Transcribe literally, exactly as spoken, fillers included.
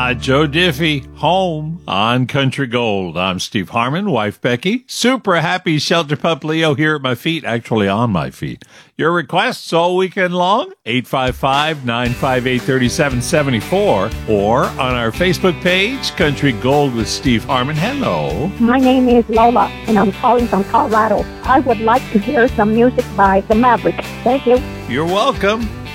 Ah, Joe Diffie, home on Country Gold. I'm Steve Harmon, wife Becky. Super happy Shelter Pup Leo here at my feet, actually on my feet. Your requests all weekend long, eight five five, nine five eight, three seven seven four, or on our Facebook page, Country Gold with Steve Harmon. Hello. My name is Lola, and I'm calling from Colorado. I would like to hear some music by The Mavericks. Thank you. You're welcome.